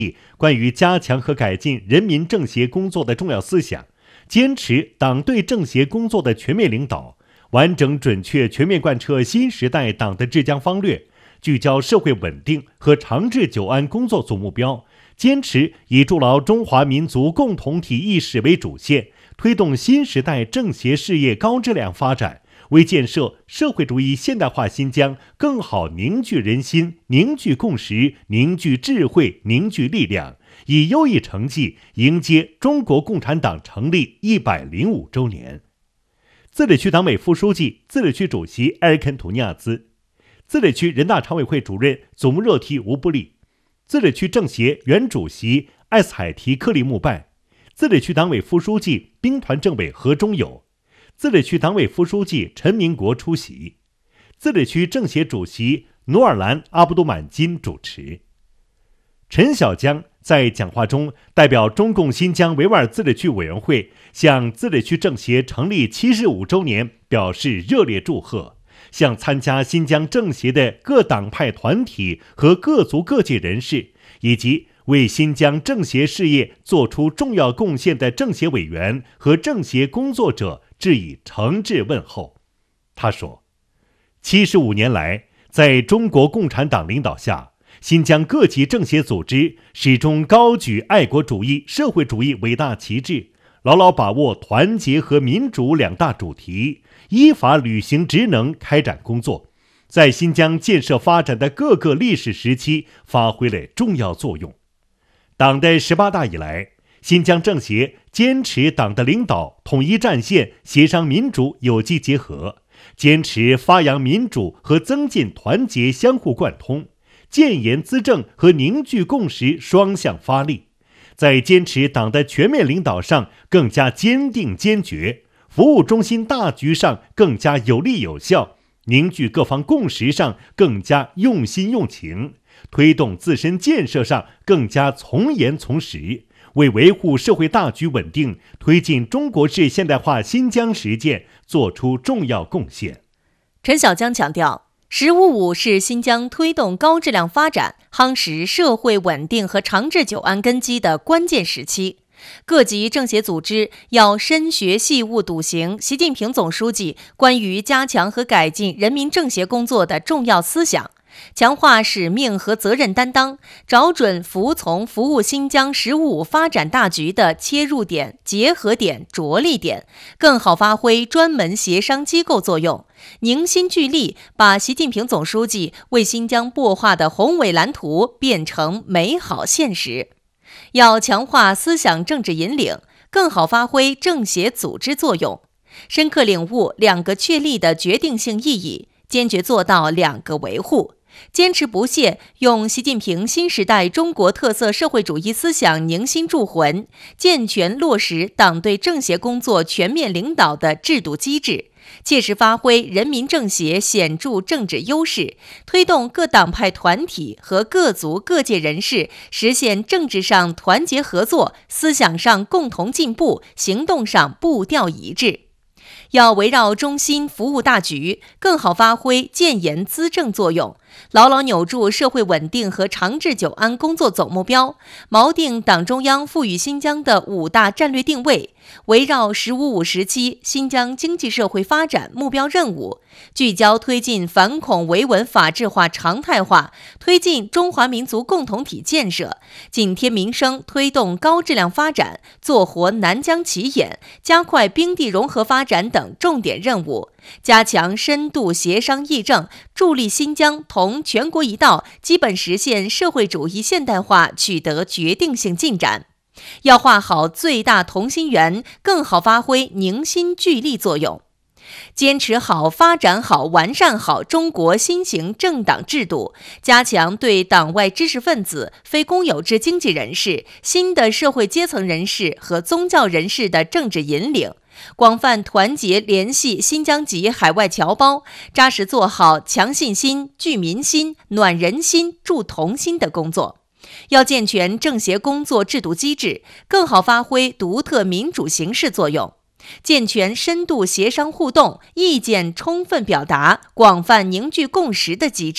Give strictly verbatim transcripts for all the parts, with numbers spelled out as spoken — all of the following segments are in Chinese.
关于加强和改进人民政协工作的重要思想，坚持党对政协工作的全面领导，完整准确全面贯彻新时代党的治疆方略，聚焦社会稳定和长治久安工作总目标，坚持以筑牢中华民族共同体意识为主线，推动新时代政协事业高质量发展，为建设社会主义现代化新疆更好凝聚人心、凝聚共识、凝聚智慧、凝聚力量，以优异成绩迎接中国共产党成立一百零五周年。自治区党委副书记、自治区主席埃尔肯图尼亚兹，自治区人大常委会主任祖穆热提吴布利，自治区政协原主席艾斯海提克利木拜，自治区党委副书记、兵团政委何忠友，自治区党委副书记陈明国出席，自治区政协主席努尔兰阿卜杜满金主持。陈小江在讲话中代表中共新疆维吾尔自治区委员会向自治区政协成立七十五周年表示热烈祝贺，向参加新疆政协的各党派团体和各族各界人士，以及为新疆政协事业做出重要贡献的政协委员和政协工作者致以诚挚问候。他说，七十五年来，在中国共产党领导下，新疆各级政协组织始终高举爱国主义、社会主义伟大旗帜，牢牢把握团结和民主两大主题，依法履行职能，开展工作，在新疆建设发展的各个历史时期发挥了重要作用。党的十八大以来，新疆政协坚持党的领导、统一战线、协商民主有机结合，坚持发扬民主和增进团结相互贯通，建言资政和凝聚共识双向发力，在坚持党的全面领导上更加坚定坚决，服务中心大局上更加有力有效，凝聚各方共识上更加用心用情，推动自身建设上更加从严从实，为维护社会大局稳定、推进中国式现代化新疆实践作出重要贡献。 陈小江强调，十五五是新疆推动高质量发展、夯实社会稳定和长治久安根基的关键时期。各级政协组织要深学细悟笃行习近平总书记关于加强和改进人民政协工作的重要思想，强化使命和责任担当，找准服从服务新疆“十五五”发展大局的切入点、结合点、着力点，更好发挥专门协商机构作用，凝心聚力，把习近平总书记为新疆擘画的宏伟蓝图变成美好现实。要强化思想政治引领，更好发挥政协组织作用，深刻领悟两个确立的决定性意义，坚决做到两个维护，坚持不懈用习近平新时代中国特色社会主义思想凝心铸魂，健全落实党对政协工作全面领导的制度机制，切实发挥人民政协显著政治优势，推动各党派团体和各族各界人士实现政治上团结合作，思想上共同进步，行动上步调一致。要围绕中心服务大局，更好发挥建言资政作用，牢牢扭住社会稳定和长治久安工作总目标，锚定党中央赋予新疆的五大战略定位，围绕“十五五”时期新疆经济社会发展目标任务，聚焦推进反恐维稳法治化常态化，推进中华民族共同体建设，紧贴民生，推动高质量发展，做活南疆起眼，加快冰地融合发展等重点任务，加强深度协商议政，助力新疆同全国一道基本实现社会主义现代化取得决定性进展。要画好最大同心圆，更好发挥凝心聚力作用。坚持好、发展好、完善好中国新型政党制度，加强对党外知识分子、非公有制经济人士、新的社会阶层人士和宗教人士的政治引领，广泛团结联系新疆籍海外侨胞，扎实做好强信心、聚民心、暖人心、助同心的工作。要健全政协工作制度机制，更好发挥独特民主形式作用，健全深度协商互动、意见充分表达、广泛凝聚共识的机制，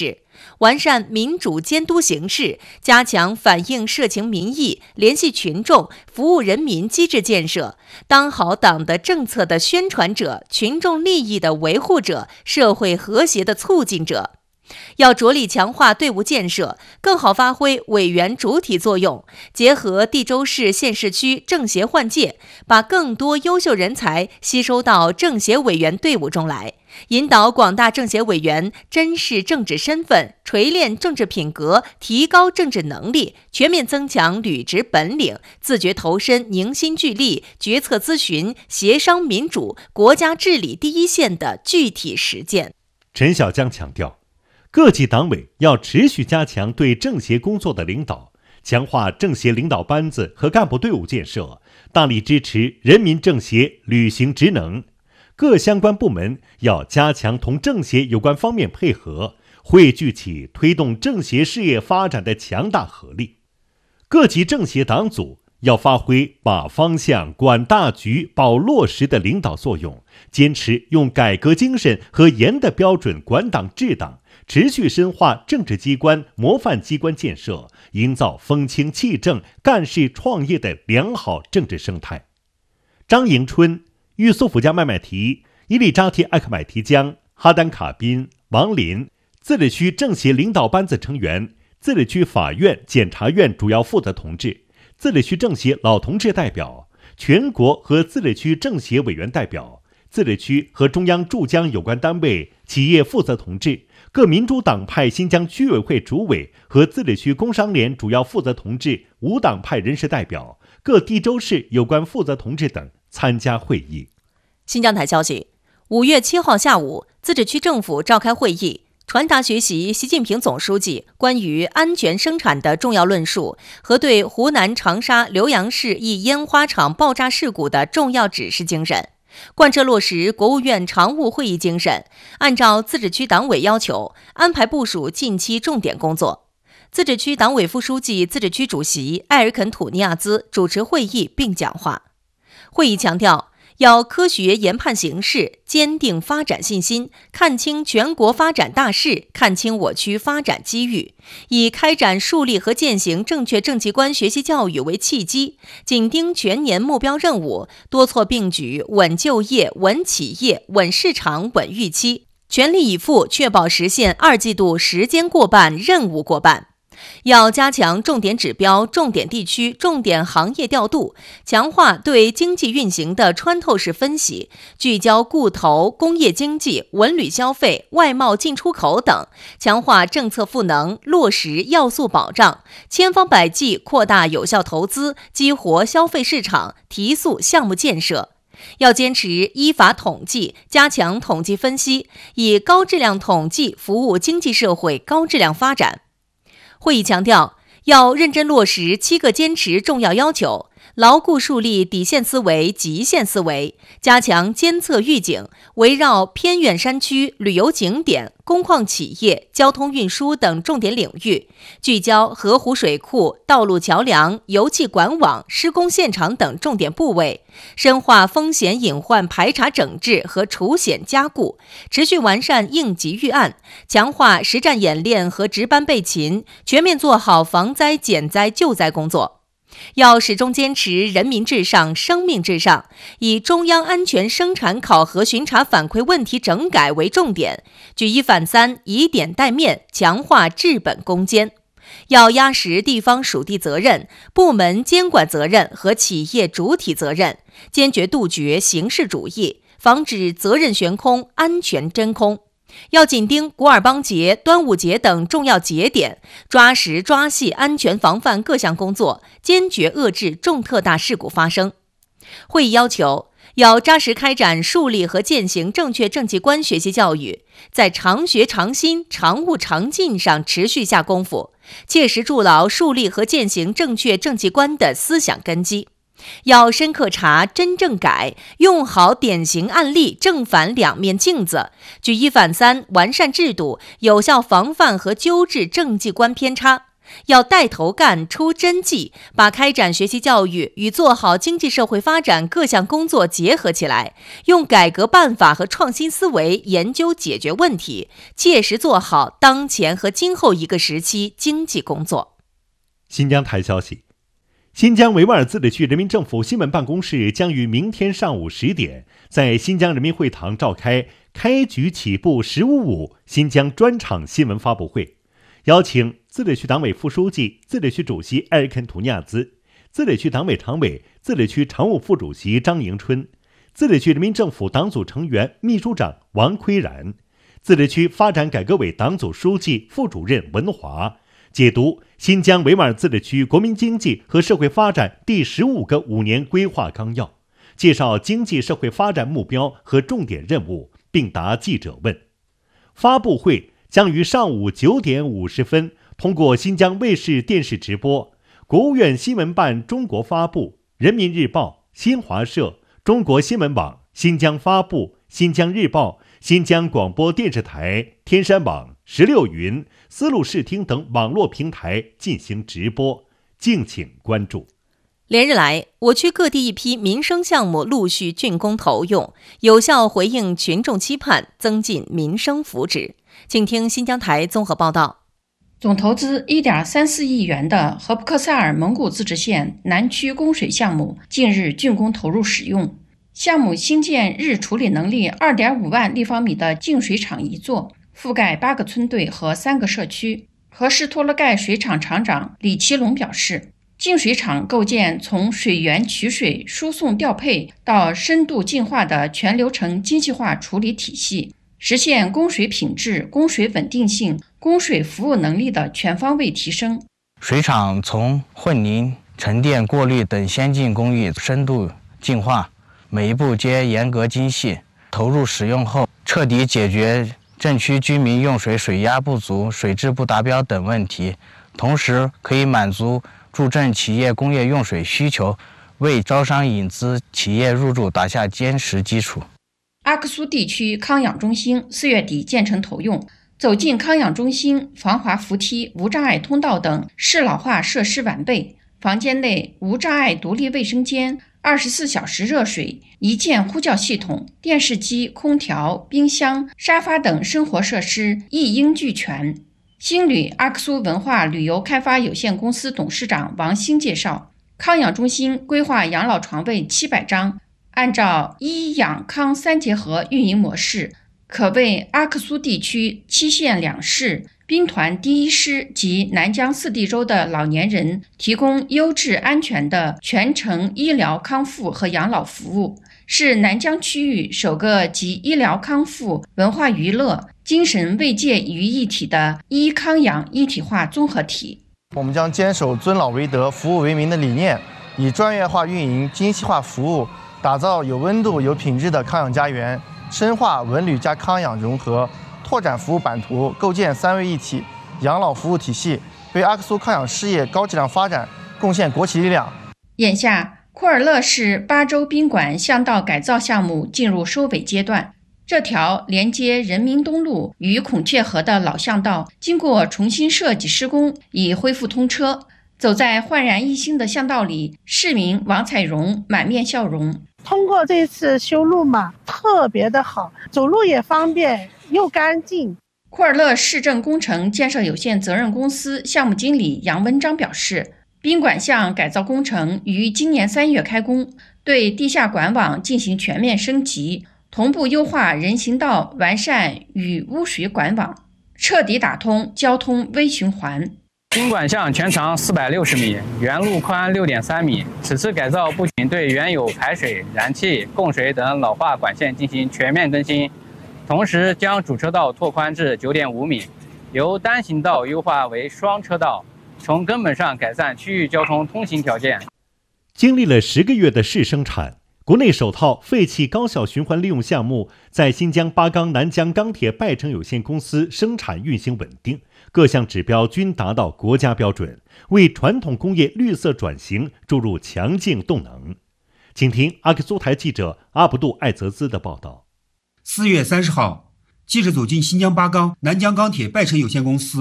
完善民主监督形式，加强反映社情民意、联系群众、服务人民机制建设，当好党的政策的宣传者、群众利益的维护者、社会和谐的促进者。要着力强化队伍建设，更好发挥委员主体作用，结合地州市、县市区政协换届，把更多优秀人才吸收到政协委员队伍中来，引导广大政协委员珍视政治身份，锤炼政治品格，提高政治能力，全面增强履职本领，自觉投身凝心聚力、决策咨询、协商民主、国家治理第一线的具体实践。 陈小江强调，各级党委要持续加强对政协工作的领导，强化政协领导班子和干部队伍建设，大力支持人民政协履行职能。各相关部门要加强同政协有关方面配合，汇聚起推动政协事业发展的强大合力。各级政协党组要发挥把方向、管大局、保落实的领导作用，坚持用改革精神和严的标准管党治党，持续深化政治机关模范机关建设，营造风清气正、干事创业的良好政治生态。张迎春、玉苏甫加麦麦提、伊利扎提艾克买提江、哈丹卡宾、王林，自治区政协领导班子成员、自治区法院、检察院主要负责同志、自治区政协老同志代表、全国和自治区政协委员代表、自治区和中央驻疆有关单位、企业负责同志、各民主党派新疆区委会主委和自治区工商联主要负责同志、无党派人士代表、各地州市有关负责同志等参加会议。 新疆台消息，五月七号下午，自治区政府召开会议，传达学习习近平总书记关于安全生产的重要论述和对湖南长沙浏阳市一烟花厂爆炸事故的重要指示精神，贯彻落实国务院常务会议精神，按照自治区党委要求安排部署近期重点工作。自治区党委副书记、自治区主席艾尔肯土尼亚兹主持会议并讲话。会议强调，要科学研判形势，坚定发展信心，看清全国发展大势，看清我区发展机遇，以开展树立和践行正确政绩观学习教育为契机，紧盯全年目标任务，多措并举，稳就业、稳企业、稳市场、稳预期，全力以赴确保实现二季度时间过半、任务过半。要加强重点指标、重点地区、重点行业调度，强化对经济运行的穿透式分析，聚焦固投、工业经济、文旅消费、外贸进出口等，强化政策赋能，落实要素保障，千方百计扩大有效投资，激活消费市场，提速项目建设。要坚持依法统计，加强统计分析，以高质量统计服务经济社会高质量发展。会议强调，要认真落实七个坚持重要要求，牢固树立底线思维、极限思维，加强监测预警，围绕偏远山区、旅游景点、工矿企业、交通运输等重点领域，聚焦河湖水库、道路桥梁、油气管网、施工现场等重点部位，深化风险隐患排查整治和除险加固，持续完善应急预案，强化实战演练和值班备勤，全面做好防灾减灾救灾工作。要始终坚持人民至上、生命至上，以中央安全生产考核巡查反馈问题整改为重点，举一反三，以点带面，强化治本攻坚。要压实地方属地责任、部门监管责任和企业主体责任，坚决杜绝形式主义，防止责任悬空、安全真空。要紧盯古尔邦节、端午节等重要节点，抓实抓细安全防范各项工作，坚决遏制重特大事故发生。会议要求，要扎实开展树立和践行正确政绩观学习教育，在常学常新、常务常进上持续下功夫，切实筑牢树立和践行正确政绩观的思想根基。要深刻查、真正改，用好典型案例正反两面镜子，举一反三，完善制度，有效防范和纠治政绩观偏差。 要带头干、出真绩，把开展学习教育与做好经济社会发展各项工作结合起来，用改革办法和创新思维研究解决问题，切实做好当前和今后一个时期经济工作。 新疆台消息，新疆维吾尔自治区人民政府新闻办公室将于明天上午十点在新疆人民会堂召开开局起步十五五新疆专场新闻发布会，邀请自治区党委副书记、自治区主席埃尔肯图尼亚兹、自治区党委常委、自治区常务副主席张迎春、自治区人民政府党组成员、秘书长王奎然、自治区发展改革委党组书记、副主任文华解读新疆维吾尔自治区国民经济和社会发展第十五个五年规划纲要，介绍经济社会发展目标和重点任务，并答记者问。发布会将于上午九点五十分通过新疆卫视电视直播，国务院新闻办中国发布、人民日报、新华社、中国新闻网、新疆发布、新疆日报、新疆广播电视台、天山网、十六云、丝路视听等网络平台进行直播，敬请关注。 连日来，我区各地一批民生项目陆续竣工投用，有效回应群众期盼，增进民生福祉。请听新疆台综合报道。 总投资 一点三四亿元的和布克塞尔蒙古自治县南区供水项目近日竣工投入使用。项目新建日处理能力 二点五万立方米的净水厂一座，覆盖八个村队和三个社区。和氏托勒盖水厂厂长李其龙表示，净水厂构建从水源取水、输送调配到深度净化的全流程精细化处理体系，实现供水品质、供水稳定性、供水服务能力的全方位提升。 水厂从混凝、沉淀、过滤等先进工艺深度净化，每一步皆严格精细。投入使用后，彻底解决镇区居民用水水压不足、水质不达标等问题，同时可以满足助镇企业工业用水需求，为招商引资企业入驻打下坚实基础。 阿克苏地区康养中心四月底建成投用，走进康养中心，防滑扶梯、无障碍通道等适老化设施完备，房间内无障碍独立卫生间、二十四小时热水、一键呼叫系统、电视机、空调、冰箱、沙发等生活设施一应俱全。新旅阿克苏文化旅游开发有限公司董事长王兴介绍，康养中心规划养老床位七百张，按照医养康三结合运营模式，可为阿克苏地区七县两市、兵团第一师及南疆四地州的老年人提供优质安全的全程医疗康复和养老服务，是南疆区域首个集医疗康复、文化娱乐、精神慰藉于一体的医康养一体化综合体。 我们将坚守尊老为德、服务为民的理念，以专业化运营、精细化服务，打造有温度、有品质的康养家园，深化文旅加康养融合，拓展服务版图，构建三位一体养老服务体系，为阿克苏康养事业高质量发展贡献国企力量。 眼下，库尔勒市巴州宾馆巷道改造项目进入收尾阶段。这条连接人民东路与孔雀河的老巷道，经过重新设计施工，已恢复通车。走在焕然一新的巷道里，市民王彩荣满面笑容。 通过这次修路嘛，特别的好，走路也方便又干净。 库尔勒市政工程建设有限责任公司项目经理杨文章表示，宾馆巷改造工程于今年三月开工，对地下管网进行全面升级，同步优化人行道，完善与污水管网，彻底打通交通微循环。 宾馆巷全长四百六十米，原路宽六点三米。此次改造不仅对原有排水、燃气、供水等老化管线进行全面更新，同时将主车道拓宽至九点五米，由单行道优化为双车道，从根本上改善区域交通通行条件。 经历了十个月的试生产，国内首套废气高效循环利用项目在新疆巴钢南疆钢铁拜城有限公司生产运行稳定，各项指标均达到国家标准，为传统工业绿色转型注入强劲动能。请听阿克苏台记者阿卜杜艾泽兹的报道。 四月三十号，记者走进新疆巴钢南疆钢铁拜城有限公司，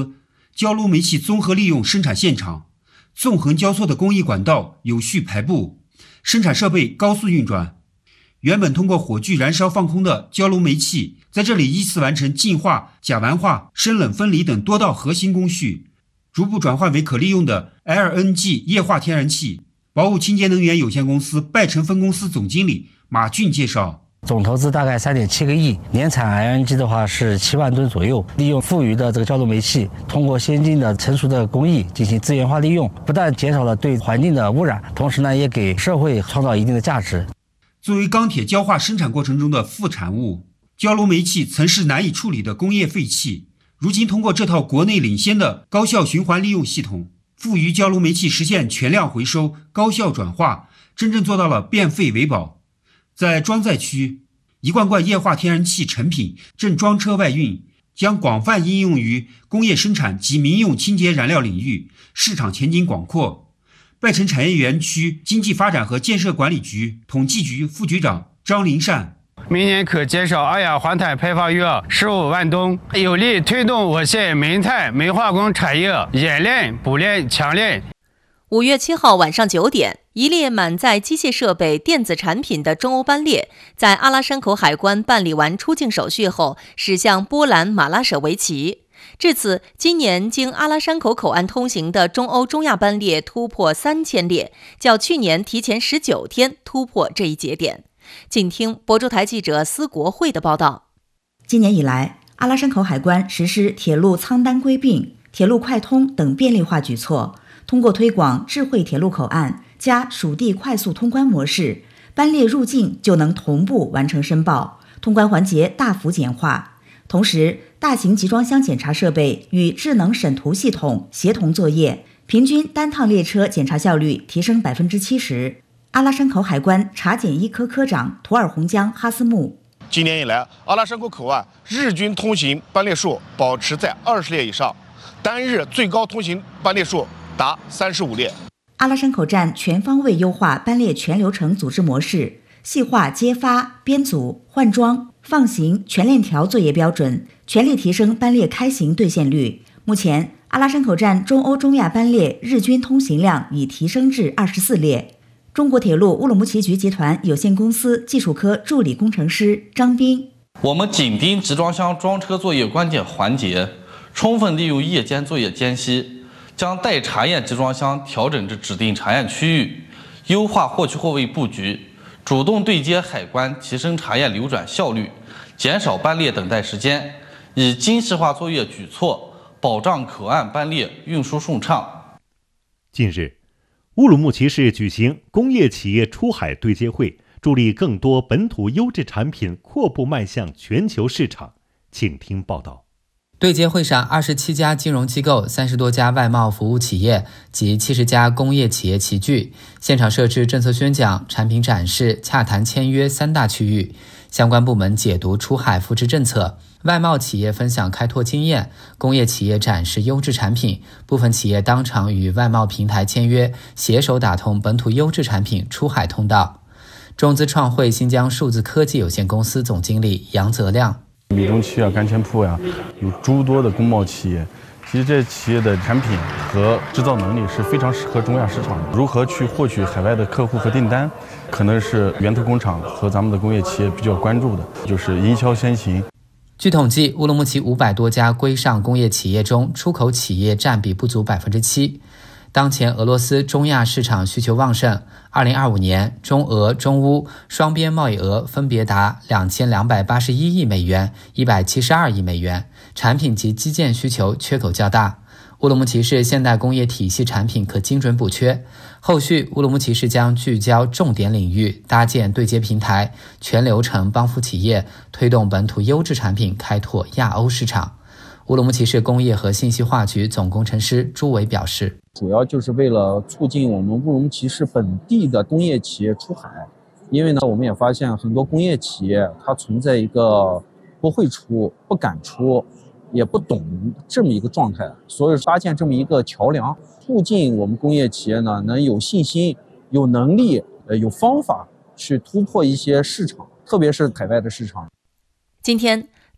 焦炉煤气综合利用生产现场，纵横交错的工艺管道有序排布，生产设备高速运转。原本通过火炬燃烧放空的焦炉煤气，在这里依次完成净化、甲烷化、生冷分离等多道核心工序，逐步转换为可利用的 L N G 液化天然气。宝武清洁能源有限公司拜城分公司总经理马俊介绍， 总投资大概三点七个亿，年产 L N G 的话是七万吨左右。利用富余的这个焦炉煤气，通过先进的成熟的工艺进行资源化利用，不但减少了对环境的污染，同时呢也给社会创造一定的价值。 作为钢铁焦化生产过程中的副产物，焦炉煤气曾是难以处理的工业废气，如今通过这套国内领先的高效循环利用系统，富余焦炉煤气实现全量回收、高效转化，真正做到了变废为宝。在装载区，一罐罐液化天然气成品正装车外运，将广泛应用于工业生产及民用清洁燃料领域，市场前景广阔。拜城产业园区经济发展和建设管理局统计局副局长张林善， 明年可减少二氧化碳排放约十五万吨，有力推动我县煤炭、煤化工产业冶炼、补炼、强炼。 五月七号晚上九点，一列满载机械设备、电子产品的中欧班列，在阿拉山口海关办理完出境手续后，驶向波兰马拉舍维奇。至此，今年经阿拉山口口岸通行的中欧中亚班列突破三千列，较去年提前十九天突破这一节点。请听亳州台记者司国慧的报道。 今年以来，阿拉山口海关实施铁路仓单归并、铁路快通等便利化举措，通过推广智慧铁路口岸加属地快速通关模式，班列入境就能同步完成申报，通关环节大幅简化。同时，大型集装箱检查设备与智能审图系统协同作业，平均单趟列车检查效率提升百分之七十。阿拉山口海关查检一科科长图尔洪江哈斯木， 今年以来，阿拉山口口岸日均通行班列数保持在二十列以上，单日最高通行班列数达三十五列。 阿拉山口站全方位优化班列全流程组织模式，细化揭发、编组、换装、放行全链条作业标准，全力提升班列开行兑现率。目前，阿拉山口站中欧中亚班列日均通行量已提升至二十四列。中国铁路乌鲁木齐局集团有限公司技术科助理工程师张斌， 我们紧盯集装箱装车作业关键环节，充分利用夜间作业间隙，将待查验集装箱调整至指定查验区域，优化货区货位布局，主动对接海关，提升查验流转效率，减少班列等待时间，以精细化作业举措保障口岸班列运输顺畅。 近日，乌鲁木齐市举行工业企业出海对接会，助力更多本土优质产品阔步迈向全球市场。请听报道。 对接会上，二十七家金融机构、三十多家外贸服务企业及七十家工业企业齐聚，现场设置政策宣讲、产品展示、洽谈签约三大区域，相关部门解读出海扶持政策，外贸企业分享开拓经验，工业企业展示优质产品，部分企业当场与外贸平台签约，携手打通本土优质产品出海通道。中资创汇新疆数字科技有限公司总经理杨泽亮， 米中期啊、干钱铺呀、啊，有诸多的工贸企业。其实这些企业的产品和制造能力是非常适合中亚市场的。如何去获取海外的客户和订单，可能是源头工厂和咱们的工业企业比较关注的，就是营销先行。 据统计，乌鲁木齐五百多家规上工业企业中，出口企业占比不足百分之七。当前俄罗斯中亚市场需求旺盛，二零二五年中俄中乌双边贸易额分别达两千两百八十一亿美元、一百七十二亿美元，产品及基建需求缺口较大。乌鲁木齐市现代工业体系产品可精准补缺。后续，乌鲁木齐市将聚焦重点领域，搭建对接平台，全流程帮扶企业，推动本土优质产品开拓亚欧市场。乌鲁木齐市工业和信息化局总工程师朱伟表示， 主要就是为了促进我们乌鲁木齐市本地的工业企业出海。因为呢，我们也发现很多工业企业它存在一个不会出、不敢出、也不懂这么一个状态，所以搭建这么一个桥梁，促进我们工业企业呢能有信心、有能力、呃有方法去突破一些市场，特别是海外的市场。 今天，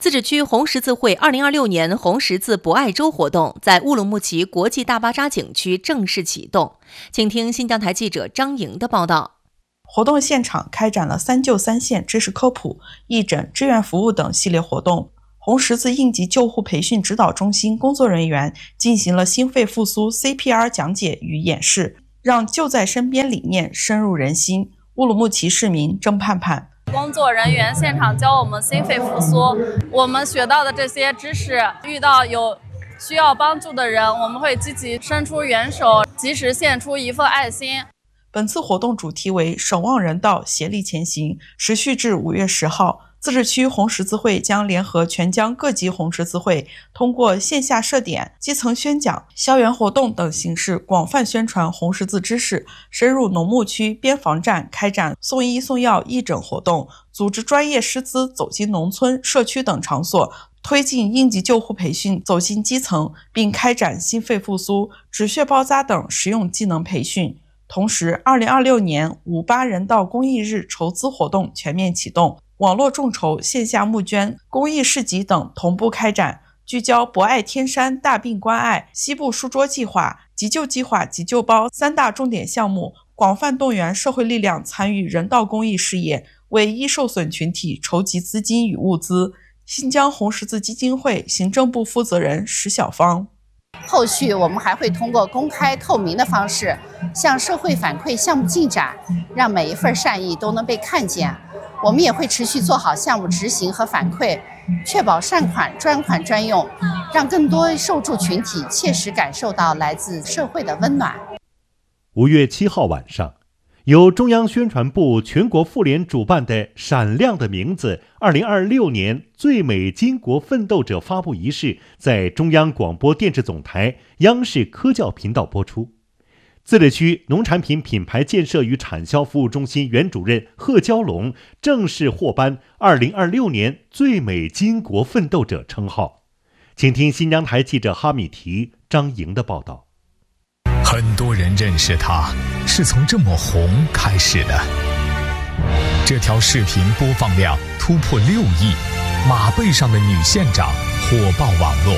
自治区红十字会二零二六年红十字博爱周活动在乌鲁木齐国际大巴扎景区正式启动。请听新疆台记者张莹的报道。 活动现场开展了三救三献知识科普、义诊、志愿服务等系列活动。红十字应急救护培训指导中心工作人员进行了心肺复苏 C P R 讲解与演示，让就在身边理念深入人心。乌鲁木齐市民郑盼盼。 工作人员现场教我们心肺复苏，我们学到的这些知识，遇到有需要帮助的人，我们会积极伸出援手，及时献出一份爱心。 本次活动主题为守望人道，协力前行，持续至五月十号。自治区红十字会将联合全疆各级红十字会，通过线下设点、基层宣讲、校园活动等形式，广泛宣传红十字知识，深入农牧区、边防站开展送医送药义诊活动，组织专业师资走进农村、社区等场所，推进应急救护培训走进基层，并开展心肺复苏、止血包扎等实用技能培训。同时，二零二六年五八人道公益日筹资活动全面启动，网络众筹、线下募捐、公益市集等同步开展，聚焦博爱天山、大病关爱、西部书桌计划、急救计划、急救包三大重点项目，广泛动员社会力量参与人道公益事业，为易受损群体筹集资金与物资。新疆红十字基金会行政部负责人石小芳。 后续我们还会通过公开透明的方式向社会反馈项目进展，让每一份善意都能被看见。我们也会持续做好项目执行和反馈，确保善款专款专用，让更多受助群体切实感受到来自社会的温暖。 五月七号晚上，由中央宣传部全国妇联主办的闪亮的名字二零二六年最美巾帼奋斗者发布仪式在中央广播电视总台央视科教频道播出。自治区农产品品牌建设与产销服务中心原主任贺娇龙正式获颁二零二六年最美巾帼奋斗者称号。请听新疆台记者哈米提、张莹的报道。 很多人认识他是从这么红开始的。这条视频播放量突破六亿，马背上的女县长火爆网络。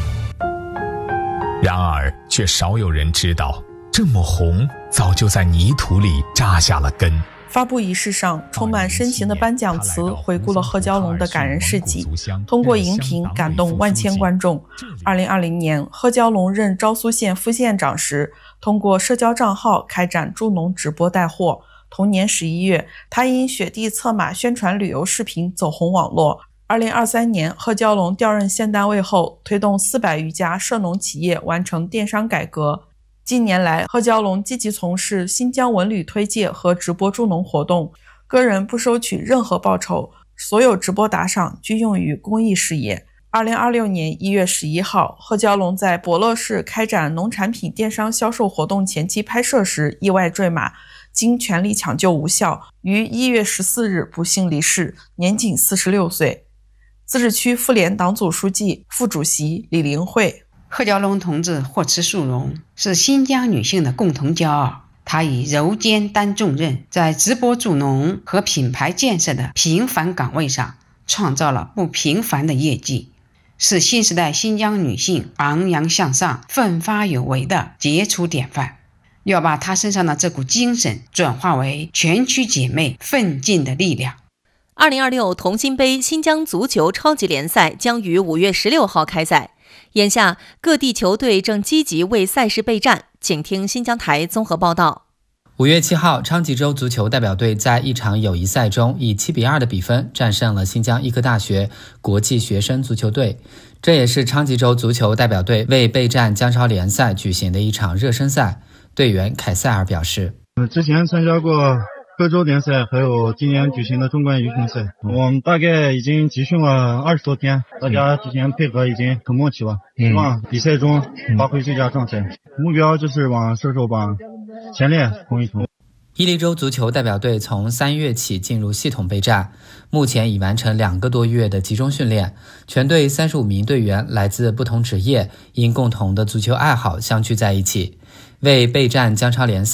然而却少有人知道，这么红早就在泥土里扎下了根。 发布仪式上，充满深情的颁奖词回顾了贺娇龙的感人事迹，通过荧屏感动万千观众。二零二零年，贺娇龙任昭苏县副县长时，通过社交账号开展助农直播带货。同年十一月，他因雪地策马宣传旅游视频走红网络。二零二三年，贺娇龙调任县单位后，推动四百余家涉农企业完成电商改革。近年来，贺娇龙积极从事新疆文旅推介和直播助农活动，个人不收取任何报酬，所有直播打赏均用于公益事业。二零二六年一月十一号，贺娇龙在博乐市开展农产品电商销售活动前期拍摄时意外坠马，经全力抢救无效，于一月十四日不幸离世，年仅四十六岁。自治区妇联党组书记、副主席李玲慧。 贺娇龙同志获此殊荣，是新疆女性的共同骄傲。她以柔肩担重任，在直播助农和品牌建设的平凡岗位上，创造了不平凡的业绩，是新时代新疆女性昂扬向上、奋发有为的杰出典范。要把她身上的这股精神转化为全区姐妹奋进的力量。 二零二六同心杯新疆足球超级联赛将于五月十六号开赛。眼下，各地球队正积极为赛事备战。请听新疆台综合报道。 五月七号，昌吉州足球代表队在一场友谊赛中以七比二的比分战胜了新疆医科大学国际学生足球队。这也是昌吉州足球代表队为备战江超联赛举行的一场热身赛。队员凯塞尔表示， 之前参加过各州联赛，还有今年举行的中冠预选赛，我们大概已经集训了二十多天，大家之前配合已经很默契了，希望比赛中发挥最佳状态，目标就是往射手榜前列冲一冲。 伊犁州足球代表队从三月起进入系统备战，目前已完成两个多月的集中训练。全队三十五名队员来自不同职业，因共同的足球爱好相聚在一起。为备战江超联赛，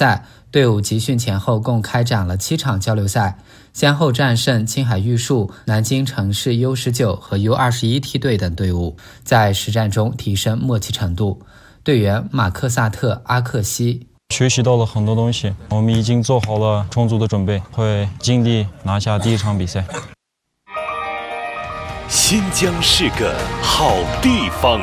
队伍集训前后共开展了七场交流赛，先后战胜青海玉树、南京城市 U 十九 和 U 二十一 梯队等队伍，在实战中提升默契程度。队员马克萨特阿克西学习到了很多东西，我们已经做好了充足的准备，会尽力拿下第一场比赛。 新疆是个好地方。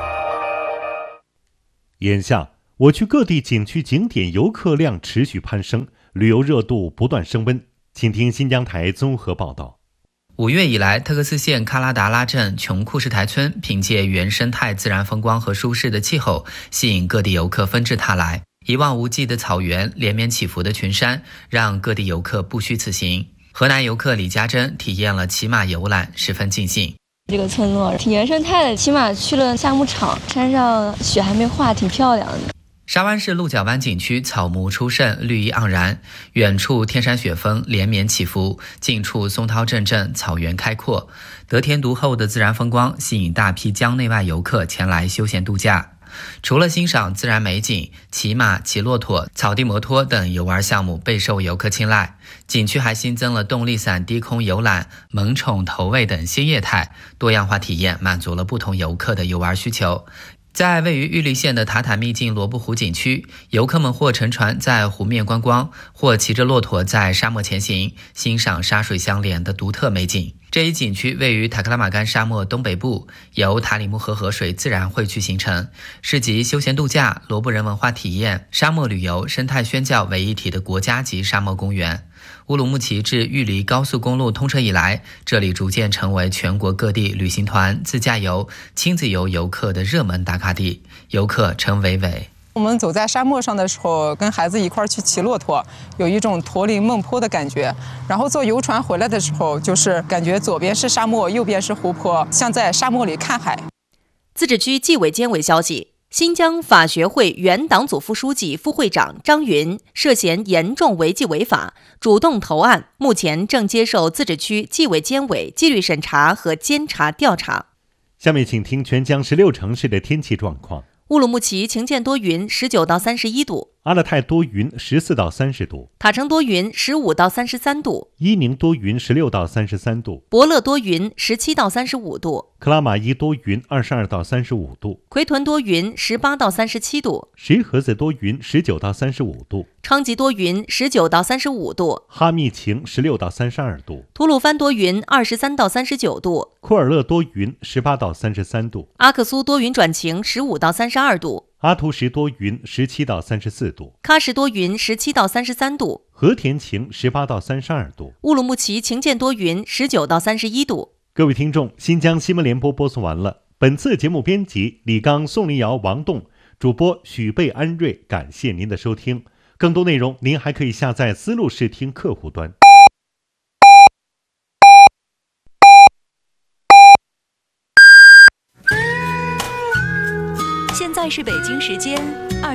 眼下，我区各地景区景点游客量持续攀升，旅游热度不断升温。请听新疆台综合报道。 五月以来，特克斯县喀拉达拉镇琼库什台村凭借原生态自然风光和舒适的气候，吸引各地游客纷至沓来。一望无际的草原，连绵起伏的群山，让各地游客不虚此行。河南游客李家珍体验了骑马游览，十分尽兴。 这个村落挺原生态的，起码去了夏牧场，山上雪还没化，挺漂亮的。 沙湾市鹿角湾景区草木初盛，绿意盎然，远处天山雪峰连绵起伏，近处松涛阵阵，草原开阔，得天独厚的自然风光吸引大批疆内外游客前来休闲度假。除了欣赏自然美景，骑马、骑骆驼、草地摩托等游玩项目备受游客青睐。景区还新增了动力伞低空游览、萌宠投喂等新业态，多样化体验满足了不同游客的游玩需求。在位于玉立县的塔塔秘境罗布湖景区，游客们或乘船在湖面观光，或骑着骆驼在沙漠前行，欣赏沙水相连的独特美景。这一景区位于塔克拉玛干沙漠东北部，由塔里木河河水自然汇聚形成，是集休闲度假、罗布人文化体验、沙漠旅游、生态宣教为一体的国家级沙漠公园。乌鲁木齐至玉梨高速公路通车以来，这里逐渐成为全国各地旅行团、自驾游、亲子游游客的热门打卡地，游客称伟伟。 我们走在沙漠上的时候，跟孩子一块去骑骆驼，有一种驼铃梦坡的感觉。然后坐游船回来的时候，就是感觉左边是沙漠，右边是湖泊，像在沙漠里看海。 自治区纪委监委消息，新疆法学会原党组副书记、副会长张云涉嫌严重违纪违法，主动投案，目前正接受自治区纪委监委纪律审查和监察调查。 下面请听全疆十六城市的天气状况。 乌鲁木齐晴间多云，十九到三十一度； 阿勒泰多云，十四到三十度； 塔城多云，十五到三十三度； 伊宁多云，十六到三十三度； 博乐多云，十七到三十五度； 克拉玛依多云，二十二到三十五度； 奎屯多云，十八到三十七度； 石河子多云，十九到三十五度； 昌吉多云，十九到三十五度； 哈密晴，十六到三十二度； 吐鲁番多云，二十三到三十九度； 库尔勒多云，十八到三十三度； 阿克苏多云转晴，十五到三十二度； 阿图什多云，十七到三十四度； 喀什多云，十七到三十三度； 和田晴，十八到三十二度； 乌鲁木齐晴间多云，十九到三十一度。 各位听众，新疆新闻联播播送完了。本次节目编辑李刚、宋林瑶、王栋，主播许贝、安瑞，感谢您的收听。更多内容您还可以下载思路视听客户端。 现在是北京时间